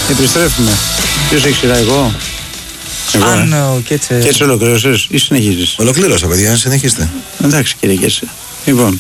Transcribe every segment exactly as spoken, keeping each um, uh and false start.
Επιστρέφουμε. Ποιος έχει σειρά, εγώ? Εγώ, Αν ε. ο Κέτσε... Κέτσε ολοκλήρωσες ή συνεχίζεις? Ολοκλήρωσα, παιδιά, συνεχίστε. Εντάξει, κύριε Κέτσε. Λοιπόν,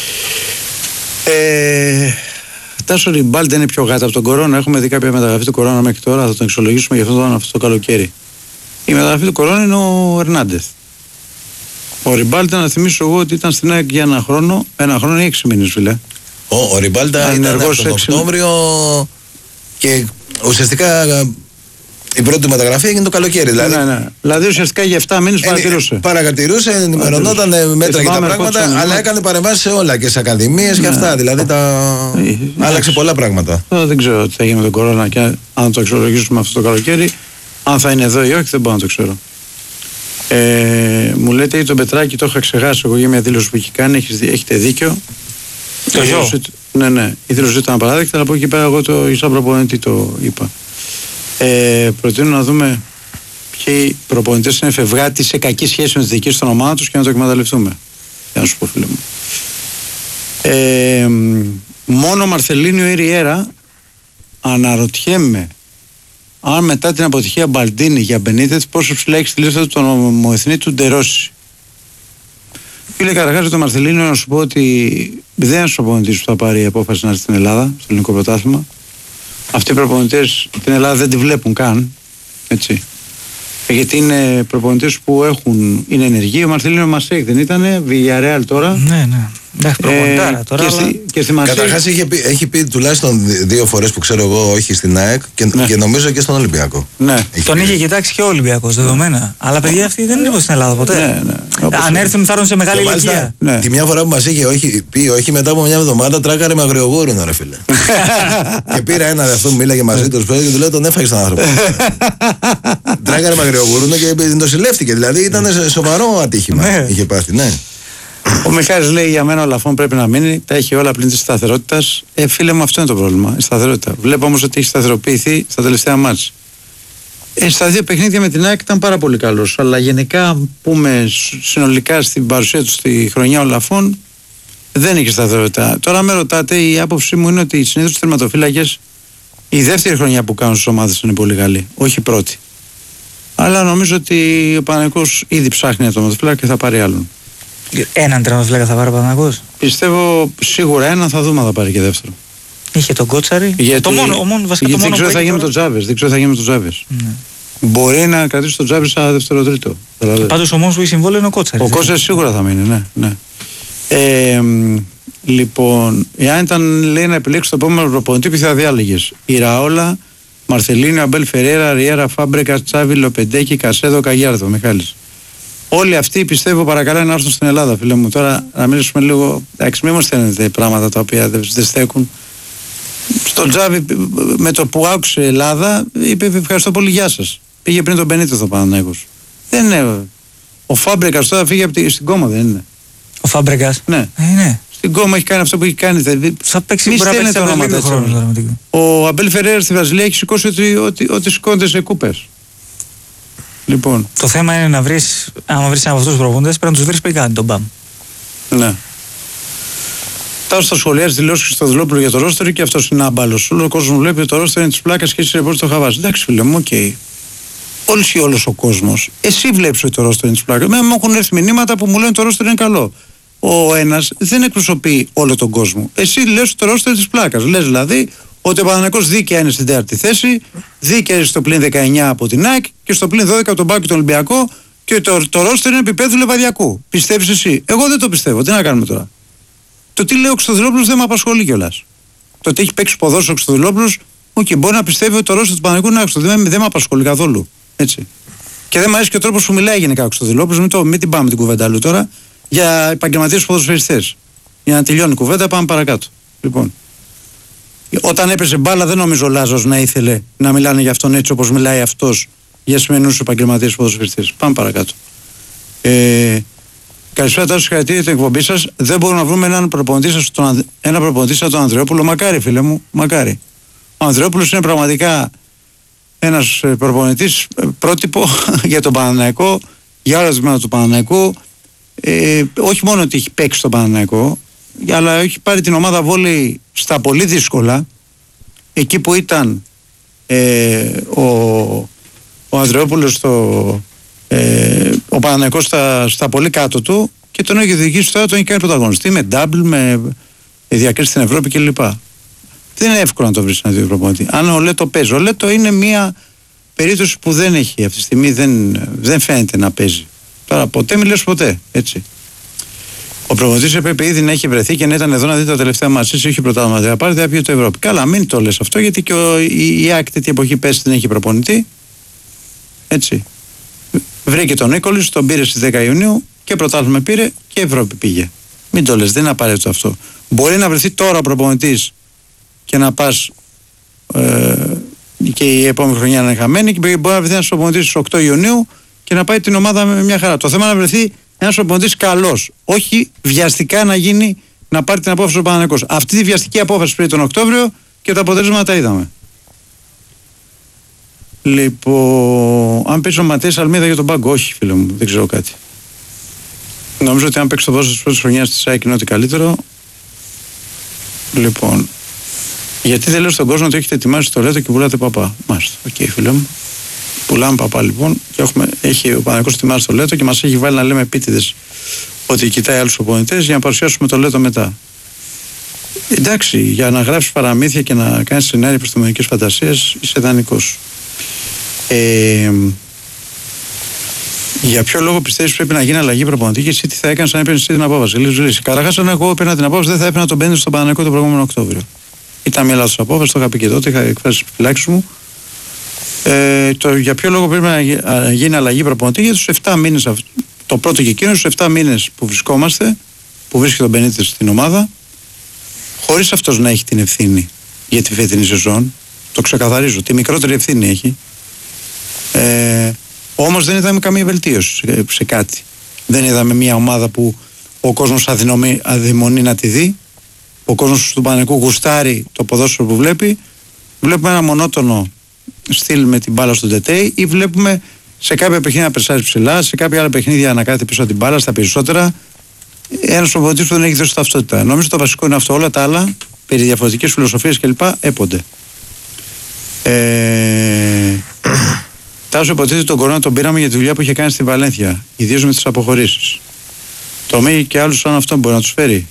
ε, Τάσο Ριμπάλντε είναι πιο γάτα από τον κορώνα. Έχουμε δει κάποια μεταγραφή του κορώνα μέχρι τώρα. Θα τον εξολογήσουμε για αυτό το, αυτό το καλοκαίρι. Η μεταγραφή του κορώνα είναι ο Ερνάντεθ. Ο Ριμπάλντε, να θυμίσω εγώ ότι ήταν στην ΑΕΚ για ένα χρόνο, ένα χρόνο ή έξι μήνες, φίλε. Ο, ο Ριμπάλντε ήταν από τον Οκτώβριο και ουσιαστικά η πρώτη μεταγραφή έγινε το καλοκαίρι. Δηλαδή, ναι, ναι. δηλαδή ουσιαστικά για επτά μήνες παρατηρούσε. Παρατηρούσε, ενημερωνόταν, μέτρα και τα πράγματα, αλλά μήνες. Έκανε παρεμβάσεις σε όλα και σε ακαδημίες ναι. και αυτά. Δηλαδή τα... ε, άλλαξε πολλά πράγματα. Τώρα δεν ξέρω τι θα γίνει με τον κορώνα και αν το εξολογήσουμε αυτό το καλοκαίρι. Αν θα είναι εδώ ή όχι, δεν μπορώ να το ξέρω. Ε, μου λέτε για τον Πετράκη, το είχα ξεχάσει εγώ για μια δήλωση που έχει κάνει. Έχετε δίκιο. Το γιο. Ναι, ναι. Η δήλωση ήταν απαράδεκτη, αλλά από εκεί πέρα εγώ το σαν προπονητή το είπα. Ε, προτείνω να δούμε ποιοι προπονητές είναι φευγάτοι σε κακή σχέση με τις δικές των ομάδων τους και να το εκμεταλλευτούμε. Για να σου πω, φίλε μου. Ε, μόνο Μαρθελίνιο ή Ριέρα, αναρωτιέμαι αν μετά την αποτυχία Μπαλντίνη για Μπενίτεθ πόσο ψηλά έχει στη λίστα του τον ομοεθνή του Ντερόση. Φίλε, καταρχάς το Μαρθελίνιο να σου πω ότι δεν είναι ένας προπονητής που θα πάρει η απόφαση να έρθει στην Ελλάδα, στο ελληνικό πρωτάθλημα. Αυτοί οι προπονητές την Ελλάδα δεν τη βλέπουν καν, έτσι. Γιατί είναι προπονητές που έχουν, είναι ενεργοί. Ο Μαρθελίνο Μασέκ δεν ήτανε, Villarreal τώρα. Ναι, ναι. Εντάξει, προπονητάρα τώρα. Και, αλλά... και στη Μασέκ. Καταρχάς έχει πει, έχει πει τουλάχιστον δύο φορές που ξέρω εγώ, όχι στην ΑΕΚ και, ναι. και νομίζω και στον Ολυμπιακό. Ναι. Έχει Τον πει. είχε κοιτάξει και ο Ολυμπιακός, δεδομένα. Ναι. Αλλά παιδιά αυτοί δεν είναι στην Ελλάδα ποτέ. Ναι, ναι. Αν έρθουν θα έρθουν σε μεγάλη ηλικία. Ναι. Τη μια φορά που μας είχε όχι, πει όχι, μετά από μια εβδομάδα τράκαρε με αγριογούρουνα, ρε φίλε. Και πήρα ένα αυτό που μίλαγε μαζί του και του λέω τον έφαγε τον άνθρωπο. Τράκαρε με αγριογούρουνα και το συλλεύτηκε. Δηλαδή ήταν σοβαρό ατύχημα. Είχε πάθει, ναι. Ο Μιχάλης λέει για μένα ο Λαφόν πρέπει να μείνει, τα έχει όλα πλην της σταθερότητας. Ε, φίλε μου, αυτό είναι το πρόβλημα, η σταθερότητα. Βλέπω όμως ότι έχει σταθεροποιηθεί στα τελευταία μάτς. Ε, στα δύο παιχνίδια με την ΑΕΚ ήταν πάρα πολύ καλός, αλλά γενικά, αν πούμε συνολικά στην παρουσία του στη χρονιά ο Λαφόν, δεν είχε σταθερότητα. Τώρα με ρωτάτε, η άποψή μου είναι ότι οι συνήθως τερματοφύλακες, η δεύτερη χρονιά που κάνουν στις ομάδες είναι πολύ καλή, όχι η πρώτη. Αλλά νομίζω ότι ο Παναθηναϊκός ήδη ψάχνει ένα τερματοφύλακα και θα πάρει άλλον. Έναν τερματοφύλακα θα πάρει ο Παναθηναϊκός. Πιστεύω σίγουρα έναν θα δούμε, θα πάρει και δεύτερο. Είχε τον Κότσαρη. Γιατί, το μόνο, ο μόνο, βασικά γιατί το μόνο δεν ξέρω θα γίνει με τον Τζάβες. Δεν ξέρω θα γίνει με τον Τζάβες. Ναι. Μπορεί να κρατήσει τον Τζάβες σαν δεύτερο-τρίτο. Πάντως ο μόνος που έχει συμβόλαιο είναι ο Κότσαρη. Ο Κότσαρη σίγουρα θα μείνει, ναι. ναι. Ε, λοιπόν, εάν ήταν λέει να επιλέξει το επόμενο προπονητή, ποιο θα διάλεγες? Ηραόλα, Μαρθελίνο, Αμπέλ Φερέρα, Ριέρα, Φάμπρεκα, Τσάβη, Λοπεντέκη, Κασέδο, Καγιάρδο, Μιχάλης. Όλοι αυτοί πιστεύω παρακαλώ να έρθουν στην Ελλάδα, φίλε μου. Τώρα να μιλήσουμε λίγο. Εντάξει, μην μου στέλνετε πράγματα τα οποία δεν στέκουν. Στον Τζάβη με το που άκουσε η Ελλάδα είπε ευχαριστώ πολύ, γεια σας. Πήγε πριν τον Μπενίτεθ ο Παναθηναϊκός. Δεν είναι. Ο Φάμπρεκας τώρα φύγει από τη, στην κόμμα, δεν είναι? Ο Φάμπρεκας. Ναι. Ε, ναι. Στην κόμμα έχει κάνει αυτό που έχει κάνει. Θα παίξει μη στέλνετε ονόματα. Ο Αμπέλ Φερέρα στη Βραζιλία έχει σηκώσει ότι, ότι, ότι σηκώνεται σε κούπες. Λοιπόν. Το θέμα είναι να βρεις, άμα βρεις ένα από αυτούς τους προπονητές, πρέπει να τους βρεις πριν κάνει τον μπαμ. Ναι. Τάσο θα σχολιάζει δηλώσεις στο Χριστοδουλόπουλο για το ρόστερ και αυτός είναι άμπαλος. Όλο ο κόσμος βλέπει ότι το ρόστερ είναι της πλάκας και εσύ ρεπόρτερ το χαβάζει. Εντάξει, φίλε μου, οκ. Okay. Όλος και όλος ο κόσμος. Εσύ βλέπεις ότι το ρόστερ είναι της πλάκας. Με μου έχουν έρθει μηνύματα που μου λένε ότι το ρόστερ είναι καλό. Ο ένας δεν εκπροσωπεί όλο τον κόσμο. Εσύ λες ότι το ρόστερ είναι της πλάκας. Λες δηλαδή ότι ο Παναθηναϊκός δίκαια είναι στην τέταρτη θέση, δίκαια είναι στο πλην δεκαεννιά από την ΑΕΚ και στο πλην δώδεκα από τον Πάκη και τον Ολυμπιακό και το, το ρόστερ είναι επίπεδου Λεβαδιακού. Πιστεύεις εσύ? Εγώ δεν το πιστεύω. Τι να κάνουμε τώρα? Το τι λέει ο Χριστοδουλόπουλος δεν με απασχολεί κιόλας. Το ότι έχει παίξει ποδόσφαιρο ο Χριστοδουλόπουλος, οκ, okay, μπορεί να πιστεύει ότι το ρόστερ του Παναθηναϊκού είναι άξιο. Δεν, δεν με απασχολεί καθόλου. Έτσι. Και δεν μου αρέσει και ο τρόπος που μιλάει γενικά ο Χριστοδουλόπουλος. Μην, το, μην την πάμε την κουβέντα αλλού τώρα για επαγγελματίες ποδοσφαιριστές. Για να τελειώνει η κουβέντα, πάμε παρακάτω. Λοιπόν. Όταν έπεσε μπάλα, δεν νομίζω ο Λάζος να ήθελε να μιλάνε για αυτόν έτσι όπως μιλάει αυτός για σημερινούς επαγγελματίες ποδοσφαιριστές. Πάμε παρακάτω. Ε, καλησπέρα, Τάσο, συγχαρητήρια για την εκπομπή σας. Δεν μπορούμε να βρούμε έναν προπονητή σας, τον, ένα προπονητή σαν τον Ανδρεόπουλο. Μακάρι, φίλε μου, μακάρι. Ο Ανδρεόπουλος είναι πραγματικά ένας προπονητής πρότυπο για τον Παναθηναϊκό, για όλα τα τμήματα του Παναθηναϊκού. Ε, όχι μόνο ότι έχει παίξει τον Παναθηναϊκό, αλλά έχει πάρει την ομάδα βόλεϊ στα πολύ δύσκολα, εκεί που ήταν ε, ο, ο Ανδρεόπουλος στο, ε, ο Παναθηναϊκός στα, στα πολύ κάτω του και τον έχει διοικήσει τώρα, τον έχει κάνει πρωταγωνιστή με double, με διακρίσεις στην Ευρώπη κλπ. Δεν είναι εύκολο να το βρεις ένα δύο προπονητή. Αν ο Λέτο παίζει, ο Λέτο είναι μια περίπτωση που δεν έχει αυτή τη στιγμή, δεν, δεν φαίνεται να παίζει. Τώρα ποτέ μιλές ποτέ, έτσι. Ο προπονητής έπρεπε ήδη να έχει βρεθεί και να ήταν εδώ να δει τα τελευταία μάτσες, είχε πρωτάθλημα να πάρει, θα πει το Ευρώπη. Καλά, μην το λες αυτό, γιατί και ο, η, η ΑΕΚ τέτοια εποχή πέσει δεν έχει προπονητή. Έτσι. Βρήκε τον Νίκολης, τον πήρε στις δέκα Ιουνίου και πρωτάθλημα πήρε και Ευρώπη πήγε. Μην το λες, δεν είναι απαραίτητο αυτό. Μπορεί να βρεθεί τώρα ο προπονητής και να πας ε, και η επόμενη χρονιά να είναι χαμένη, και μπορεί να βρεθεί ένας προπονητής στις οκτώ Ιουνίου και να πάει την ομάδα με μια χαρά. Το θέμα είναι να βρεθεί ένας προπονητής καλός. Όχι βιαστικά να γίνει, να πάρει την απόφαση ο Παναθηναϊκός. Αυτή τη βιαστική απόφαση πήρε τον Οκτώβριο και τα αποτέλεσματα τα είδαμε. Λοιπόν, αν παίξει ο Ματέας Αλμίδα για τον πάγκο, όχι φίλε μου, δεν ξέρω κάτι. Νομίζω ότι αν παίξει το δώσο της πρώτης χρονιάς της ΑΕΚ είναι ό,τι καλύτερο. Λοιπόν, γιατί δεν λέω στον κόσμο ότι έχετε ετοιμάσει το Λέτο και πουλάτε παπά. Μάλιστα, οκ okay, φίλε μου. Πουλάμε παπά λοιπόν και έχουμε, έχει ο Παναθηναϊκός ετοιμάσει το Λέτο και μας έχει βάλει να λέμε επίτηδες ότι κοιτάει άλλους οπονητές για να παρουσιάσουμε το Λέτο μετά. Εντάξει, για να γράψεις παραμύθια και να κάνεις σενάρια επιστημονικής φαντασίας είσαι δανεικός. Ε, για ποιο λόγο πιστεύεις πρέπει να γίνει αλλαγή προπονητή και εσύ τι θα έκανες αν έπαιρνες εσύ την απόφαση? Λύση. Καταρχάς, αν εγώ έπαιρνα την απόφαση, δεν θα έπαιρνα τον Πέντε στον Παναθηναϊκό τον προηγούμενο Οκτώβριο. Ήταν μια λάθος απόφαση, το είχα πει και τότε, είχα εκφράσει τις επιφυλάξεις μου. Ε, το, για ποιο λόγο πρέπει να γίνει αλλαγή προπονητή? Για τους επτά μήνες, το πρώτο και εκείνο, στους επτά μήνες που βρισκόμαστε, που βρίσκεται τον Μπενίτες στην ομάδα, χωρίς αυτός να έχει την ευθύνη για τη φετινή σεζόν, το ξεκαθαρίζω, τη μικρότερη ευθύνη έχει. Ε, όμως δεν είδαμε καμία βελτίωση σε, σε κάτι. Δεν είδαμε μια ομάδα που ο κόσμος αδυνομεί, αδειμονεί να τη δει. Ο κόσμος του Παναθηναϊκού γουστάρει το ποδόσφαιρο που βλέπει. Βλέπουμε ένα μονότονο στυλ με την μπάλα στον Τετέι, ή βλέπουμε σε κάποια παιχνίδια να περσάζει ψηλά, σε κάποια άλλα παιχνίδια να κάθεται πίσω από την μπάλα, στα περισσότερα. Ένας προπονητής που δεν έχει δώσει ταυτότητα. Νομίζω το βασικό είναι αυτό. Όλα τα άλλα, περί διαφορετικές φιλοσοφίες κλπ. Έπονται. Ε... Τάσο, υποτίθεται τον κορώνα τον πήραμε για τη δουλειά που είχε κάνει στη Βαλένθια, ιδίως με τις αποχωρήσεις. Το Μέγι και άλλους σαν αυτόν μπορεί να τους φέρει.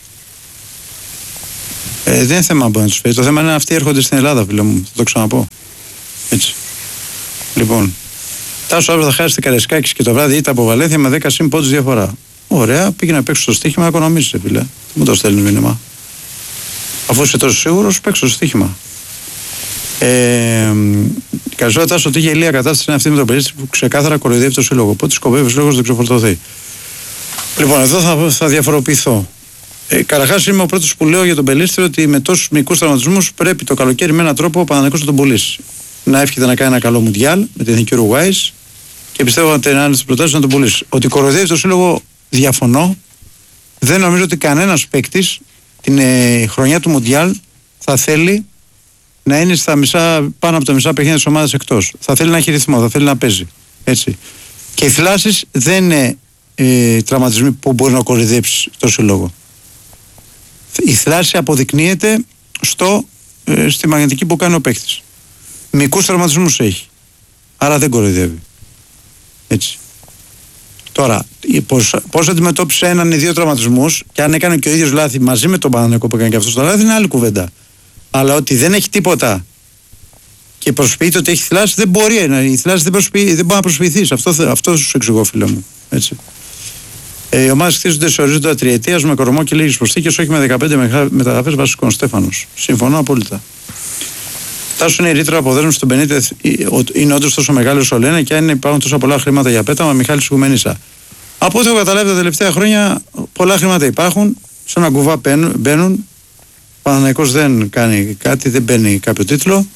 Ε, δεν είναι θέμα μπορεί να τους φέρει. Το θέμα είναι αυτοί έρχονται στην Ελλάδα, φίλε μου. Θα το ξαναπώ. Έτσι. Λοιπόν, Τάσο, αύριο θα χάσει την Καραϊσκάκης και το βράδυ είτε από Βαλένθια με δέκα συν πόντους διαφορά. Ωραία, πήγε να παίξει στο στοίχημα να οικονομήσει, φίλε. Δεν μου το στέλνει μήνυμα. Αφού είσαι τόσο σίγουρος, παίξω στο στοίχημα. Ε, Καλησπέρα Τάσο, ότι είχε ηλία κατάσταση είναι αυτή με τον περίστη που ξεκάθαρα κοροϊδεύει το σύλλογο. Οπότε σκοπεύει ο σύλλογος να ξεφορτωθεί. Λοιπόν, εδώ θα, θα διαφοροποιηθώ. Ε, Καταρχάς, είμαι ο πρώτος που λέω για τον Πελίστριο ότι με τόσους μικρούς τραυματισμούς πρέπει το καλοκαίρι με έναν τρόπο ο Παναθηναϊκός να τον πουλήσει. Να εύχεται να κάνει ένα καλό μουντιάλ με την εθνική Ουρουγουάης και πιστεύω ότι να είναι στις προτάσεις να τον πουλήσει. Ότι κοροϊδεύει το σύλλογο, διαφωνώ. Δεν νομίζω ότι κανένας παίκτης την ε, χρονιά του μουντιάλ θα θέλει να είναι στα μισά, πάνω από τα μισά παιχνίδια της ομάδας εκτός. Θα θέλει να έχει ρυθμό, θα θέλει να παίζει. Έτσι. Και οι θλάσεις δεν είναι ε, τραυματισμοί που μπορεί να κοροϊδέψει το σύλλογο. Η θλάση αποδεικνύεται στο, ε, στη μαγνητική που κάνει ο παίκτης. Μικρούς τραυματισμούς έχει. Άρα δεν κοροϊδεύει. Έτσι. Τώρα, πώς, πώς αντιμετώπισε έναν ή δύο τραυματισμούς και αν έκανε και ο ίδιος λάθη μαζί με τον Παναθηναϊκό που έκανε και αυτός το λάθη είναι άλλη κουβέντα. Αλλά ότι δεν έχει τίποτα και προσποιείται ότι έχει θλάση, δεν μπορεί. Η θλάση δεν, προσποιεί, δεν μπορεί να προσποιηθεί. Αυτό, αυτό σου εξηγώ, φίλε μου. Έτσι. Ε, οι ομάδες χτίζονται σε ορίζοντα τριετίας με κορμό και λίγες προσθήκες, όχι με δεκαπέντε μεταγραφές βασικών. Στέφανος. Συμφωνώ απόλυτα. Τάσο είναι η ρήτρα αποδέσμευση στον Μπενίτεθ. Είναι όντως τόσο μεγάλη όσο λένε και αν υπάρχουν τόσα πολλά χρήματα για πέταμα, Μιχάλης Οικουμενίσα. Από ό,τι έχω καταλάβει τα τελευταία χρόνια, πολλά χρήματα υπάρχουν. Σε ένα κουβά μπαίνουν. Ο Παναθηναϊκός δεν κάνει κάτι, δεν παίρνει κάποιο τίτλο.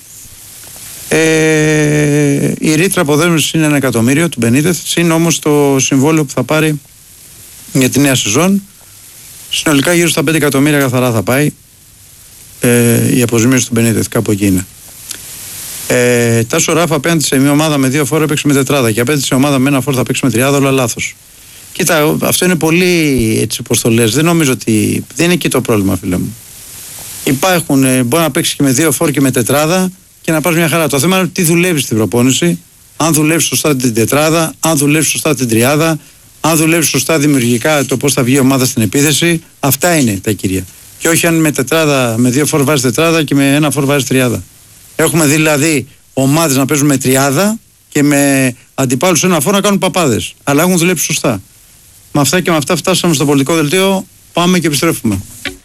Ε, η ρήτρα αποδέσμευσης είναι ένα εκατομμύριο του Μπενίτεθ, συν όμως το συμβόλαιο που θα πάρει για τη νέα σεζόν. Συνολικά γύρω στα πέντε εκατομμύρια καθαρά θα πάει ε, η αποζημίωση του Μπενίτεθ, κάπου εκεί είναι. Ε, Τάσο Ράφα απέναντι σε μια ομάδα με δύο φόρο έπαιξε με τετράδα και απέναντι σε ομάδα με ένα φόρο θα παίξει με τριάδα, όλα λάθος. Κοίτα, αυτό είναι πολύ έτσι πως το λες. Δεν νομίζω ότι. Δεν είναι εκεί το πρόβλημα, φίλε μου. Υπάρχουν, μπορεί να παίξει και με δύο φόρ και με τετράδα και να πας μια χαρά. Το θέμα είναι τι δουλεύεις στην προπόνηση, αν δουλεύεις σωστά την τετράδα, αν δουλεύεις σωστά την τριάδα, αν δουλεύεις σωστά δημιουργικά το πώς θα βγει η ομάδα στην επίθεση. Αυτά είναι τα κύρια. Και όχι αν με τετράδα, με δύο φορ βάζεις τετράδα και με ένα φορ βάζεις τριάδα. Έχουμε δει δηλαδή ομάδες να παίζουν με τριάδα και με αντιπάλους ένα φορ να κάνουν παπάδες. Αλλά έχουν δουλέψει σωστά. Με αυτά και με αυτά φτάσαμε στο πολιτικό δελτίο. Πάμε και επιστρέφουμε.